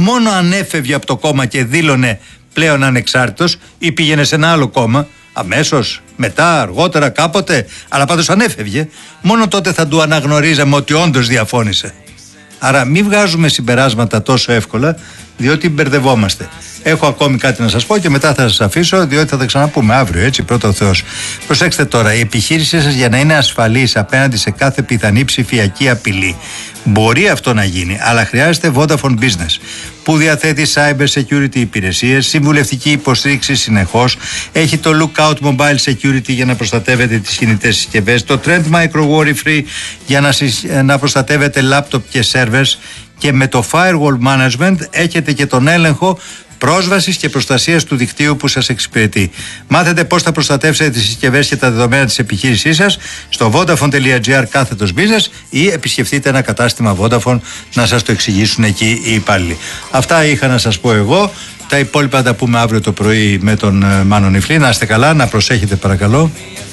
μόνο αν έφευγε από το κόμμα και δήλωνε πλέον ανεξάρτητος ή πήγαινε σε ένα άλλο κόμμα, αμέσως, μετά, αργότερα, κάποτε, αλλά πάντως αν έφευγε, μόνο τότε θα του αναγνωρίζαμε ότι όντως διαφώνησε. Άρα μην βγάζουμε συμπεράσματα τόσο εύκολα, διότι μπερδευόμαστε. Έχω ακόμη κάτι να σας πω και μετά θα σας αφήσω, διότι θα τα ξαναπούμε αύριο, έτσι, πρώτα ο Θεός. Προσέξτε τώρα, η επιχείρησή σας για να είναι ασφαλής απέναντι σε κάθε πιθανή ψηφιακή απειλή, μπορεί αυτό να γίνει, αλλά χρειάζεται Vodafone Business, που διαθέτει cyber security υπηρεσίες, συμβουλευτική υποστήριξη συνεχώς, έχει το Lookout Mobile Security για να προστατεύετε τις κινητές συσκευές, το Trend Micro Worry Free για να προστατεύετε laptop και servers, και με το Firewall Management έχετε και τον έλεγχο πρόσβασης και προστασίας του δικτύου που σας εξυπηρετεί. Μάθετε πώς θα προστατεύσετε τις συσκευές και τα δεδομένα της επιχείρησής σας στο vodafone.gr/business ή επισκεφτείτε ένα κατάστημα Vodafone να σας το εξηγήσουν εκεί οι υπάλληλοι. Αυτά είχα να σας πω εγώ. Τα υπόλοιπα τα πούμε αύριο το πρωί με τον Μάνο Νιφλή. Να είστε καλά, να προσέχετε παρακαλώ.